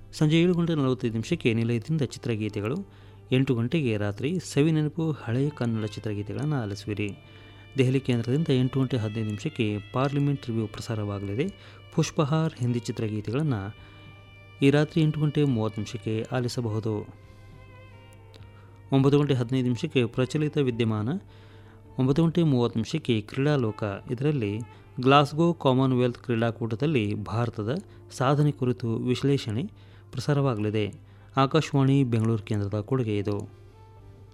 ಸಂಜೆ 7:45 ನಿಲಯದಿಂದ ಚಿತ್ರಗೀತೆಗಳು. 8 ಗಂಟೆಗೆ ರಾತ್ರಿ ಸವಿನೆನಪು ಹಳೆಯ ಕನ್ನಡ ಚಿತ್ರಗೀತೆಗಳನ್ನು ಆಲಿಸುವಿರಿ. ದೆಹಲಿ ಕೇಂದ್ರದಿಂದ 8:15 ಪಾರ್ಲಿಮೆಂಟ್ ರಿವ್ಯೂ ಪ್ರಸಾರವಾಗಲಿದೆ. ಪುಷ್ಪಹಾರ್ ಹಿಂದಿ ಚಿತ್ರಗೀತೆಗಳನ್ನು ಈ ರಾತ್ರಿ 8:30 ಆಲಿಸಬಹುದು. 9:15 ಪ್ರಚಲಿತ ವಿದ್ಯಮಾನ. 9:30 ಕ್ರೀಡಾಲೋಕ. ಇದರಲ್ಲಿ ಗ್ಲಾಸ್ಗೋ ಕಾಮನ್ವೆಲ್ತ್ ಕ್ರೀಡಾಕೂಟದಲ್ಲಿ ಭಾರತದ ಸಾಧನೆ ಕುರಿತು ವಿಶ್ಲೇಷಣೆ ಪ್ರಸಾರವಾಗಲಿದೆ. ಆಕಾಶವಾಣಿ ಬೆಂಗಳೂರು ಕೇಂದ್ರದ ಕೊಡುಗೆ ಇದು.